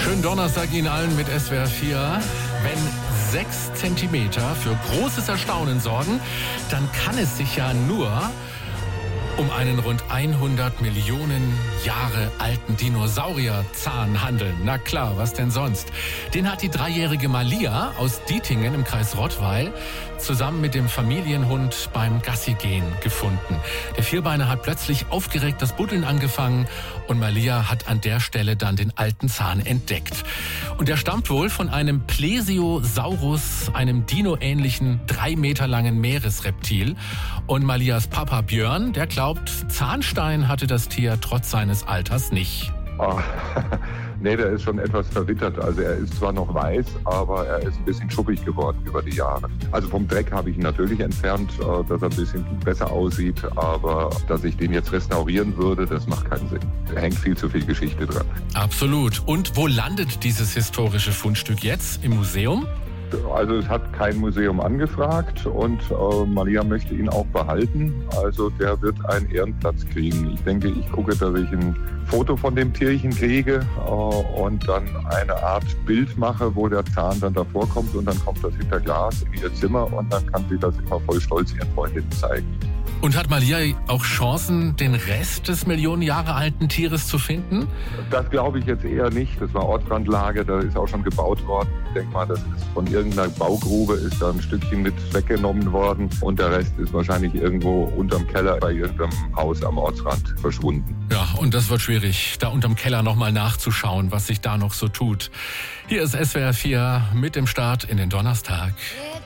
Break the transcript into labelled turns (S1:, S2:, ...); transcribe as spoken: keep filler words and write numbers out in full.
S1: Schönen Donnerstag Ihnen allen mit S W R vier. Wenn sechs Zentimeter für großes Erstaunen sorgen, dann kann es sich ja nur um einen rund hundert Millionen Jahre alten Dinosaurierzahn handeln. Na klar, was denn sonst? Den hat die dreijährige Malia aus Dietingen im Kreis Rottweil zusammen mit dem Familienhund beim Gassigehen gefunden. Der Vierbeiner hat plötzlich aufgeregt das Buddeln angefangen und Malia hat an der Stelle dann den alten Zahn entdeckt. Und der stammt wohl von einem Plesiosaurus, einem dino-ähnlichen, drei Meter langen Meeresreptil. Und Malias Papa Björn, der glaubt, Zahnstein hatte das Tier trotz seines Alters nicht.
S2: Oh, nee, der ist schon etwas verwittert. Also er ist zwar noch weiß, aber er ist ein bisschen schuppig geworden über die Jahre. Also vom Dreck habe ich ihn natürlich entfernt, dass er ein bisschen besser aussieht. Aber dass ich den jetzt restaurieren würde, das macht keinen Sinn. Da hängt viel zu viel Geschichte dran.
S1: Absolut. Und wo landet dieses historische Fundstück jetzt? Im Museum?
S2: Also es hat kein Museum angefragt und äh, Malia möchte ihn auch behalten. Also der wird einen Ehrenplatz kriegen. Ich denke, ich gucke, dass ich ein Foto von dem Tierchen kriege äh, und dann eine Art Bild mache, wo der Zahn dann davor kommt und dann kommt das hinter Glas in ihr Zimmer und dann kann sie das immer voll stolz ihren Freundinnen zeigen.
S1: Und hat Malia auch Chancen, den Rest des Millionen Jahre alten Tieres zu finden?
S2: Das glaube ich jetzt eher nicht. Das war Ortsrandlage, da ist auch schon gebaut worden. Ich denke mal, das ist von irgendeiner Baugrube ist da ein Stückchen mit weggenommen worden und der Rest ist wahrscheinlich irgendwo unterm Keller bei irgendeinem Haus am Ortsrand verschwunden.
S1: Ja, und das wird schwierig, da unterm Keller nochmal nachzuschauen, was sich da noch so tut. Hier ist S W R vier mit dem Start in den Donnerstag.